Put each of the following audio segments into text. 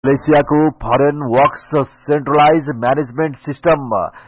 मलेसियाको foreign works centralise management system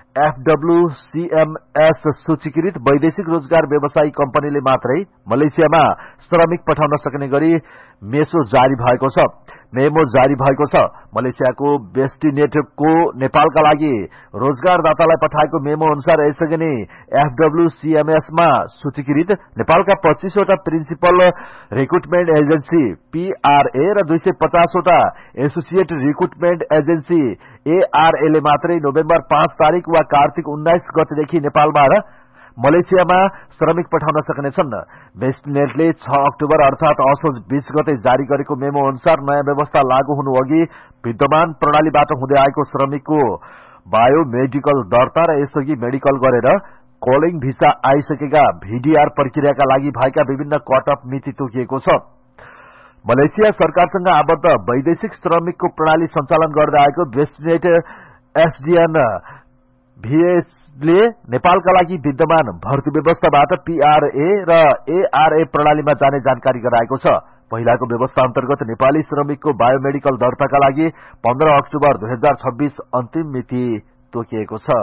FWCMS सूचीकृत वैदेशिक रोजगार व्यवसायी कम्पनीले मात्रै मलेसियामा श्रमिक पठाउन सक्ने गरी मेसो जारी भएको छ। मेमो जारी भएको छ। मलेसियाको बेस्टिनेटको नेपालका लागि रोजगारदातालाई पठाएको मेमो अनुसार यसअघि नै FWCMS मा सूचीकृत नेपालका 25 वटा प्रिन्सिपल रिक्रुटमेन्ट एजेन्सी PRA र 250 वटा एसोसिएट रिक्रुटमेन्ट एजेन्सी ARA ले मात्रै नोभेम्बर 5 तारिक वा कार्तिक 19 गतेदेखि नेपालबाट मलेसियामा श्रमिक पठाउन सक्नेछन्। बेस्टनेटले 6 अक्टोबर अर्थात असोज 20 गते जारी गरेको मेमो अनुसार नयाँ व्यवस्था लागू हुनु अघि विद्यमान प्रणालीबाट हुँदै आएको श्रमिकको बायोमेडिकल दर्ता र यसअघि मेडिकल गरेर कलिङ भिसा आइसकेका VDR प्रक्रियाका लागि भएका विभिन्न कट अफ मिति तोकिएको छ। मलेसिया सरकारसँग आबद्ध वैदेशिक श्रमिकको प्रणाली सञ्चालन गर्दै आएको बेस्टनेट SDN VSले नेपालका लागि विद्यमान भर्ती व्यवस्थाबाट PRA र ARA प्रणालीमा जाने जानकारी गराएको छ। पहिलाको व्यवस्था अन्तर्गत नेपाली श्रमिकको बायोमेडिकल दर्ताका लागि 15 अक्टोबर 2026 अन्तिम मिति तोकिएको छ।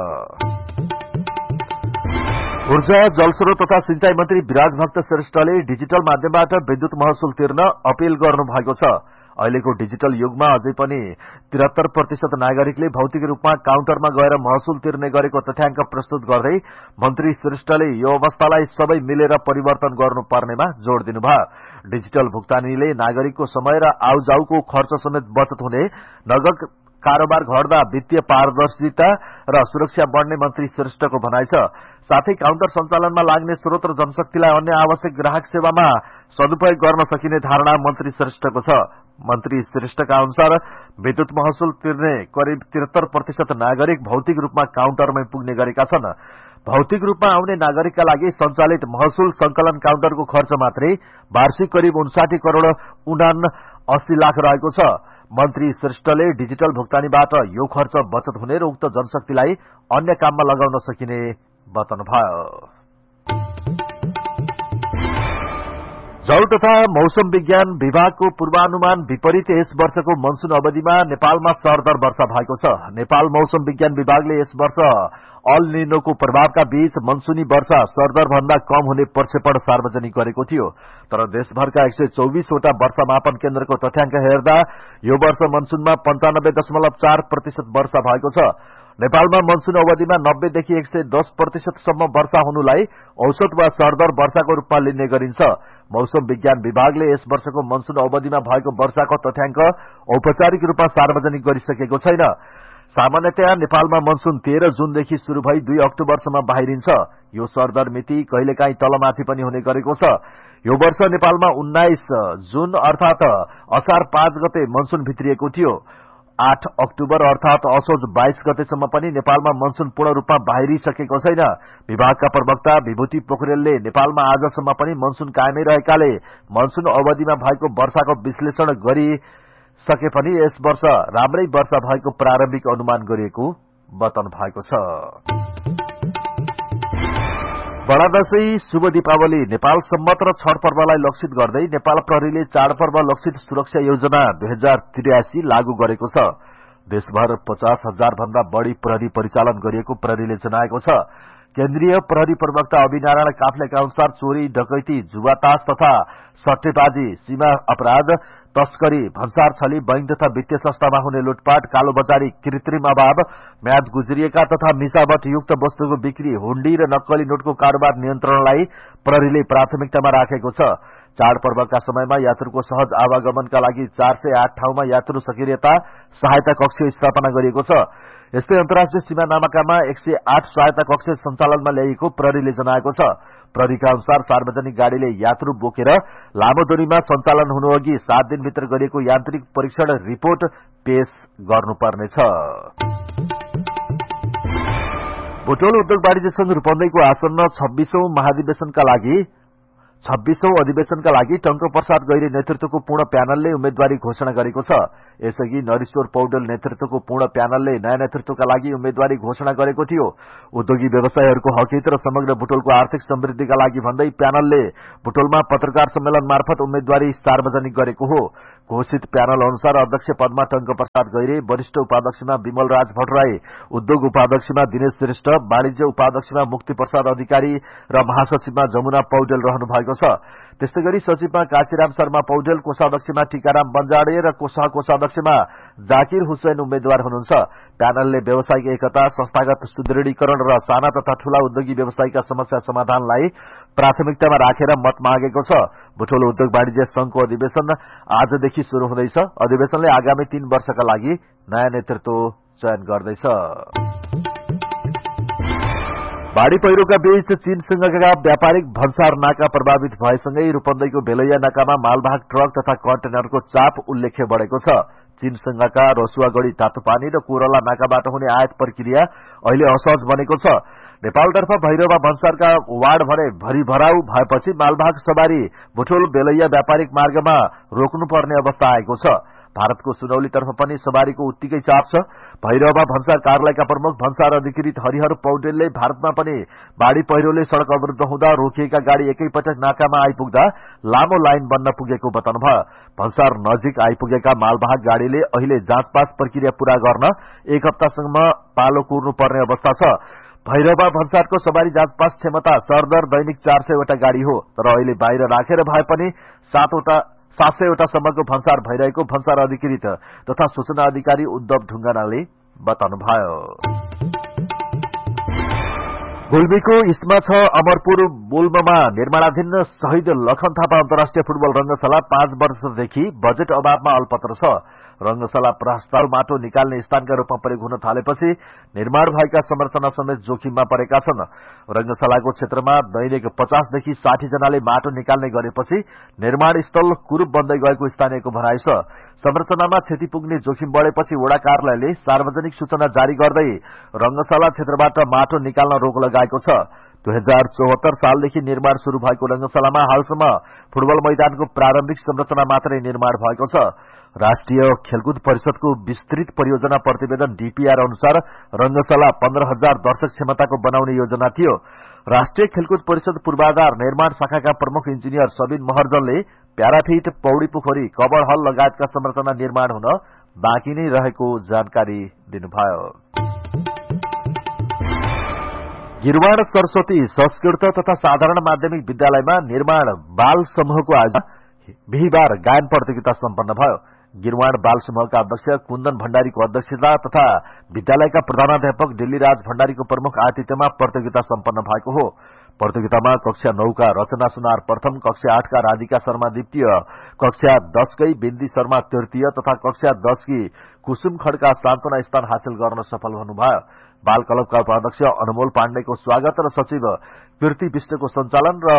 ऊर्जा जलस्रोत तथा सिंचाई मन्त्री विराजभक्त श्रेष्ठले डिजिटल माध्यमबाट विद्युत महसुल तिर्न अपील गर्नु भएको छ। अहिलेको डिजिटल युगमा अझै पनि 73% नागरिकले भौतिक रूपमा काउन्टरमा गएर महसुल तिर्ने गरेको तथ्याङ्क प्रस्तुत गर्दै मन्त्री श्रेष्ठले यो अवस्थालाई सबै मिलेर परिवर्तन गर्नुपर्नेमा जोड़ दिनुभयो। डिजिटल भुक्तानीले नागरिकको समय र आउजाउको खर्च समेत बचत हुने, नगद कारोबार घट्दा वित्तीय पारदर्शिता र सुरक्षा बढ्ने मन्त्री श्रेष्ठको भनाइ छ। साथै काउन्टर सञ्चालनमा लाग्ने स्रोत र जनशक्तिलाई अन्य आवश्यक ग्राहक सेवामा सदुपयोग गर्न सकिने धारणा मन्त्री श्रेष्ठको छ। मन्त्री श्रेष्ठका अनुसार विद्युत महसुल तिर्ने करिब 73% नागरिक भौतिक रूपमा काउन्टरमै पुग्ने गरेका छन्। भौतिक रूपमा आउने नागरिकका लागि सञ्चालित महसुल संकलन काउन्टरको खर्च मात्रै वार्षिक करिब 59 करोड़ 79 लाख रहेको छ। मन्त्री श्रेष्ठले डिजिटल भुक्तानीबाट यो खर्च बचत हुने र उक्त जनशक्तिलाई अन्य काममा लगाउन सकिने बताउनुभयो। जल तथा मौसम विज्ञान विभागको पूर्वानुमान विपरीत यस वर्षको मनसून अवधिमा नेपालमा सरदर वर्षा भएको छ। नेपाल मौसम विज्ञान विभागले यस वर्ष अल निनोको प्रभावका बीच मनसूनी वर्षा सरदर भन्दा कम हुने प्रक्षेपण सार्वजनिक गरेको थियो। तर देशभरका 124 वटा वर्षा मापन केन्द्रको तथ्याङ्क हेर्दा यो वर्ष मनसूनमा 95.4% वर्षा भएको छ। नेपालमा मनसून अवधिमा 90 देखि 110% सम्म वर्षा हुनुलाई औसत वा सरदर वर्षाको रूपमा लिने गरिन्छ। मौसम विज्ञान विभागले यस वर्षको मनसून अवधिमा भएको वर्षाको तथ्याङ्क औपचारिक रूपमा सार्वजनिक गरिसकेको छैन। सामान्यतया नेपालमा मनसून 13 जुनदेखि शुरू भई 2 अक्टोबरसम्म बाहिरिन्छ। यो सरदर मिति कहिलेकाहीँ तलमाथि पनि हुने गरेको छ। यो वर्ष नेपालमा 19 जुन अर्थात असार 5 गते मनसून भित्रिएको थियो। 8 अक्टोबर अर्थात असोज 22 गतेसम्म पनि नेपालमा मनसून पूर्ण रूपमा बाहिरिसकेको छैन। विभागका प्रवक्ता विभूति पोखरेलले नेपालमा आजसम्म पनि मनसून कायमै रहेकाले मनसून अवधिमा भएको वर्षाको विश्लेषण गरिसके पनि यस वर्ष राम्रै वर्षा भएको प्रारम्भिक अनुमान गरिएको बताउनु भएको छ। बडा दशैं शुभ दीपावली नेपाल सम्मत र छठ पर्वलाई लक्षित गर्दै नेपाल प्रहरीले चाडपर्व लक्षित सुरक्षा योजना 2083 लागू गरेको छ। देशभर 50,000 भन्दा बढ़ी प्रहरी परिचालन गरिएको प्रहरीले जनाएको छ। केन्द्रीय प्रहरी प्रवक्ता अभिनारायण काफ्लेका अनुसार चोरी, डकैती, जुवातास तथा सट्टेबाजी, सीमा अपराध, तस्करी, भन्सार छली, बैंक तथा वित्तीय संस्थामा हुने लुटपाट, कालोबजारी, कृत्रिम अभाव, म्याद गुज्रिएका तथा मिसावट युक्त वस्तुको बिक्री, हुण्डी र नक्कली नोटको कारोबार नियन्त्रणलाई प्रहरीले प्राथमिकतामा राखेको छ। चाडपर्वका समयमा यात्रुको सहज आवागमनका लागि 408 ठाउँमा यात्रु सक्रियता सहायता कक्ष स्थापना गरिएको छ। यस्तै अन्तर्राष्ट्रिय सीमा नामाकामा 108 सहायता कक्ष सञ्चालनमा ल्याइएको प्रहरीले जनाएको छ। प्रहरीका अनुसार सार्वजनिक गाड़ीले यात्रु बोकेर लामो दूरीमा सञ्चालन हुनुअघि 7 दिनभित्र गरिएको यान्त्रिक परीक्षण रिपोर्ट पेश गर्नुपर्नेछ। बुटोल उद्योग वाणिज्य संघ रूपन्देहीको आसन्न 26औं अधिवेशनका लागि टंक प्रसाद गैरी नेतृत्वको पूर्ण प्यानलले उम्मेदवारी घोषणा गरेको छ। यसअघि नरेश्वर पौडेल नेतृत्वको पूर्ण प्यानलले नयाँ नेतृत्वका लागि उम्मेदवारी घोषणा गरेको थियो। उद्योगी व्यवसायीहरूको हकित र समग्र बुटोलको आर्थिक समृद्धिका लागि भन्दै प्यानलले बुटोलमा पत्रकार सम्मेलन मार्फत उम्मेदवारी सार्वजनिक गरेको हो। घोषित प्यानल अनुसार अध्यक्ष पदमा टंक प्रसाद गैरे, वरिष्ठ उपाध्यक्षमा विमल राज भट्टराई, उद्योग उपाध्यक्षमा दिनेश श्रेष्ठ, वाणिज्य उपाध्यक्षमा मुक्ति प्रसाद अधिकारी र महासचिवमा जमुना पौडेल रहनु भएको छ। त्यस्तै गरी सचिवमा काशीराम शर्मा पौडेल, कोषाध्यक्षमा टीकाराम बन्जाडे र कोषाध्यक्षमा जाकिर हुसैन उम्मेद्वार हुनुहुन्छ। प्यानलले व्यावसायिक एकता, संस्थागत सुदृढीकरण र साना तथा ठूला उद्योगी व्यवसायीका समस्या समाधानलाई प्राथमिकतामा राखेर मत मागेको छ। बुटोल उद्योग वाणिज्य संघको अधिवेशन आजदेखि शुरू हुँदैछ। अधिवेशनले आगामी 3 वर्षका लागि नयाँ नेतृत्व चयन गर्दैछ। बाढ़ी पहिरोका बीच चीनसँगका व्यापारिक भन्सार नाका प्रभावित भएसँगै रूपन्देहीको बेलैया नाकामा मालवाहक ट्रक तथा कन्टेनरको चाप उल्लेख्य बढ़ेको छ। चीनसँगका रसुवागढ़ी तातोपानी र कोरला नाकाबाट हुने आयात प्रक्रिया अहिले असहज बनेको छ। नेपालतर्फ भैरवा भन्सारका वार्ड भने भरिभराउ भएपछि मालवाहक सवारी बुटोल बेलैया व्यापारिक मार्गमा रोक्नुपर्ने अवस्था आएको छ। भारतको सुनौलीतर्फ पनि सवारीको उत्तिकै चाप छ। भैरवा भन्सार कार्यालयका प्रमुख भन्सार अधिकृत हरिहर पौडेलले भारतमा पनि बाढ़ी पहिरोले सड़क अवरुद्ध हुँदा रोकिएका गाड़ी एकैपटक नाकामा आइपुग्दा लामो लाइन बन्न पुगेको बताउनुभयो। भन्सार नजिक आइपुगेका मालवाहक गाड़ीले अहिले जाँचपास प्रक्रिया पूरा गर्न 1 हप्तासम्म पालो कुर्नुपर्ने अवस्था छ। भैरवा भन्सारको सवारी जाँचपास क्षमता सरदर दैनिक 400 वटा गाड़ी हो, तर अहिले बाहिर राखेर भए पनि 700 वटा सम्मको भन्सार भइरहेको भन्सार अधिकृत तथा सूचना अधिकारी उद्धव ढुङ्गानाले बताउनुभयो। गुल्मीको इस्मा 6 अमरपुर बोल्ममा निर्माणाधीन शहीद लखन थापा अन्तर्राष्ट्रिय फुटबल रंगशाला 5 वर्षदेखि बजेट अभावमा अल्पत्र छ। रंगशाला प्रस्ताव माटो निकाल्ने स्थानका रूपमा प्रयोग हुन थालेपछि निर्माण भएका संरचना समेत जोखिममा परेका छन्। रंगशालाको क्षेत्रमा दैनिक 50 देखि 60 जनाले माटो निकाल्ने गरेपछि निर्माण स्थल कुरूप बन्दै गएको स्थानीयको भनाइ छ। संरचनामा क्षति पुग्ने जोखिम बढ़ेपछि वडा कार्यालयले सार्वजनिक सूचना जारी गर्दै रंगशाला क्षेत्रबाट माटो निकाल्न रोक लगाएको छ। 2074 सालदेखि निर्माण शुरू भएको रंगशालामा हालसम्म फुटबल मैदानको प्रारम्भिक संरचना मात्रै निर्माण भएको छ। राष्ट्रिय खेलकुद परिषदको विस्तृत परियोजना प्रतिवेदन डीपीआर अनुसार रंगशाला 15,000 दर्शक क्षमताको बनाउने योजना थियो। राष्ट्रिय खेलकुद परिषद पूर्वाधार निर्माण शाखाका प्रमुख इन्जिनियर सबिन महर्जनले प्याराफिट, पौडी पोखरी, कवर हल लगायतका संरचना निर्माण हुन बाँकी नै रहेको जानकारी दिनुभयो। गिरवाण सरस्वती संस्कृत तथा साधारण माध्यमिक विद्यालयमा निर्माण बाल समूहको आयोजना बिहिबार गायन प्रतियोगिता सम्पन्न भयो। गिरवाण बाल समूहका अध्यक्ष कुन्दन भण्डारीको अध्यक्षता तथा विद्यालयका प्रधानाध्यापक दिल्लीराज भण्डारीको प्रमुख आतिथ्यमा प्रतियोगिता सम्पन्न भएको हो। प्रतियोगितामा कक्षा 9 का रचना सुनार प्रथम, कक्षा 8 का राधिका शर्मा द्वितीय, कक्षा 10 कै बिन्दी शर्मा तृतीय तथा कक्षा 10 की कुसुम खड्का सान्तवना स्थान हासिल गर्न सफल हुनुभयो। बाल क्लबका उपाध्यक्ष अनमोल पाण्डेको स्वागत र सचिव कीर्ति विष्टको सञ्चालन र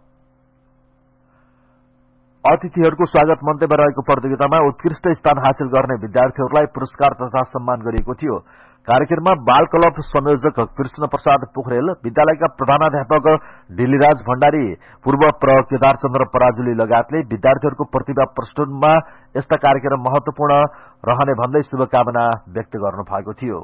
अतिथिहरूको स्वागत मन्तव्य रहेको प्रतियोगितामा उत्कृष्ट स्थान हासिल गर्ने विद्यार्थीहरूलाई पुरस्कार तथा सम्मान गरिएको थियो। कार्यक्रममा बाल क्लब संयोजक कृष्ण प्रसाद पोखरेल, विद्यालयका प्रधानाध्यापक दिल्लीराज भण्डारी, पूर्व प्रवक्ता केदार चन्द्र पराजुली लगायतले विद्यार्थीहरूको प्रतिभा प्रस्फुटनमा यस्ता कार्यक्रम महत्वपूर्ण रहने भन्दै शुभकामना व्यक्त गर्नु भएको थियो।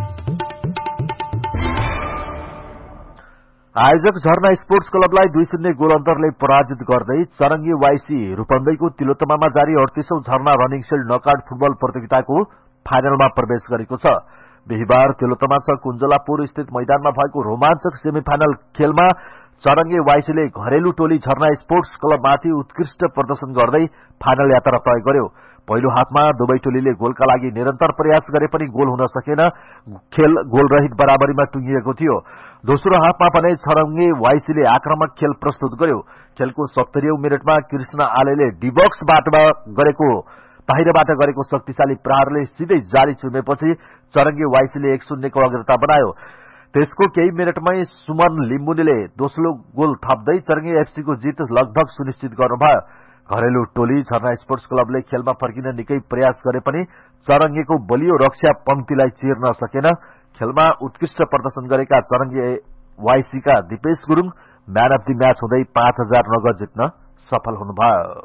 आयोजक झरना स्पोर्ट्स क्लबलाई 2-0 गोल अन्तरले पराजित गर्दै चरंगी वाईसी रूपन्देहीको तिलोत्तमामा जारी 38औं झरना रनिङ शिल्ड नकआउट फुटबल प्रतियोगिताको फाइनलमा प्रवेश गरेको छ। बिहिबार तिलोत्तमा 6 कुञ्जलापुर स्थित मैदानमा भएको रोमाञ्चक सेमिफाइनल खेलमा चरंगी वाईसीले घरेलु टोली झरना स्पोर्ट्स क्लबमाथि उत्कृष्ट प्रदर्शन गर्दै फाइनल यात्रा तय गर्यो। पहिलो हाफमा दुवै टोलीले गोलका लागि निरन्तर प्रयास गरे पनि गोल हुन सकेन। खेल गोलरहित बराबरीमा टुंगिएको थियो। दोस्रो हाफमा पनि चरंगी वाईसीले आक्रामक खेल प्रस्तुत गर्यो। खेलको 70औं मिनेटमा कृष्ण आलेले डिबक्सबाट बाहिरबाट गरेको शक्तिशाली प्रहारले सिधै जाली छुमेपछि चरंगी वाईसीले 1-0 को अग्रता बनायो। त्यसको केही मिनेटमै सुमन लिम्बुनीले दोस्रो गोल थप्दै चरंगी एफसी को जित लगभग सुनिश्चित गर्नुभयो। घरेलु टोली झरना स्पोर्ट्स क्लबले खेलमा फर्किन निकै प्रयास गरे पनि चरंगीको बलियो रक्षा पंक्तिलाई चिर्न सकेन। खेलमा उत्कृष्ट प्रदर्शन गरेका चरंगी वाईसीका Dipesh Gurung man of the match हुँदै 5,000 नगद जित्न सफल हुनुभयो।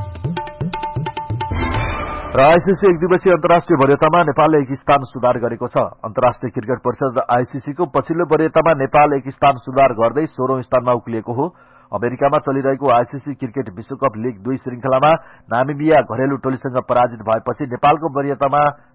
र आईसीसी एक दिवसीय अन्तर्राष्ट्रिय वरीयतामा नेपालले 1 स्थान सुधार गरेको छ। अन्तर्राष्ट्रिय क्रिकेट परिषद आईसीसी को पछिल्लो वरीयतामा नेपाल 1 स्थान सुधार गर्दै 16औं स्थानमा उक्लिएको हो। अमेरिकामा चलिरहेको आईसीसी क्रिकेट विश्वकप लीग 2 श्रृंखलामा नामिबिया घरेलु टोलीसँग पराजित भएपछि नेपालको वरियतामा